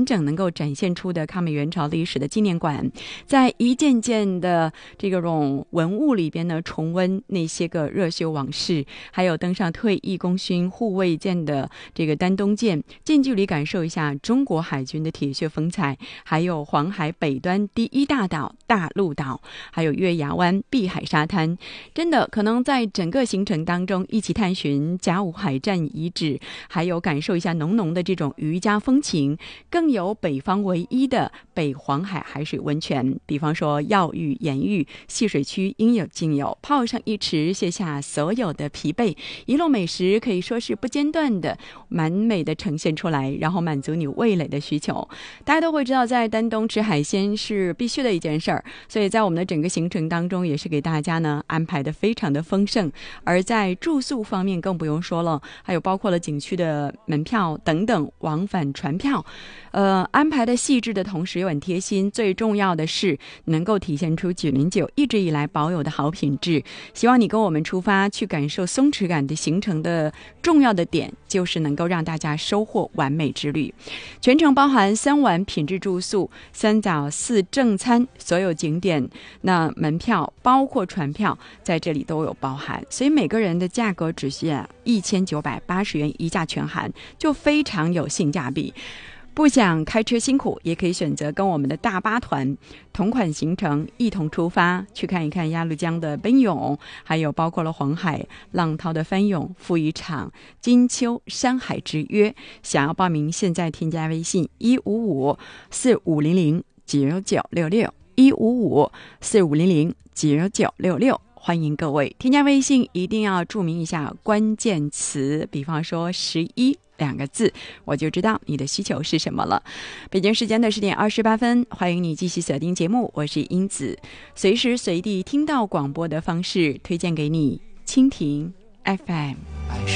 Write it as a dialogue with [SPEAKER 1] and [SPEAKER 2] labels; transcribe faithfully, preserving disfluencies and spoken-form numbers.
[SPEAKER 1] 整能够展现出的抗美援朝历史的纪念馆，在一件件的这种文物里边呢，重温那些个热血往事，还有登上退役功勋护卫舰的这个丹东舰，近距离感受一下中国海军的铁血风采，还有黄海北端第一大岛大陆岛，还有月牙湾碧海沙滩。真的可能在整个行程当中一起探寻甲午海战遗址，还有感受一下浓浓的这种渔家风情，更有北方唯一的北黄海海水温泉，比方说耀玉、盐玉戏水区应有尽有，泡上一池卸下所有的疲惫，一路美食可以说是不间断的完美的呈现出来，然后满足你味蕾的需求。大家都会知道在丹东吃海鲜是必须的一件事儿，所以在我们的整个行程当中也是给大家呢安排的非常的丰盛。而在住宿方面更不用说了，还有包括了景区的门票等等往返船票，呃，安排的细致的同时又很贴心，最重要的是能够体现出九零九一直以来保有的好品质。希望你跟我们出发去感受松弛感的行程的重要的点，就是能够让大家收获完美之旅。全程包含三晚品质住宿、三早四正餐，所有景点那门票包括船票在这里都有包含，所以每个人的价格只需一千九百八十元，一价全含，就非常有性价比。不想开车辛苦，也可以选择跟我们的大巴团同款行程一同出发，去看一看鸭绿江的奔涌，还有包括了黄海浪涛的翻涌、富渔场、金秋山海之约。想要报名，现在添加微信一五五四五零零九九六六一五五四五零零九九六六。欢迎各位添加微信，一定要注明一下关键词，比方说十一两个字，我就知道你的需求是什么了。北京时间的十点二十八分，欢迎你继续锁定节目，我是英子，随时随地听到广播的方式推荐给你，蜻蜓 F M。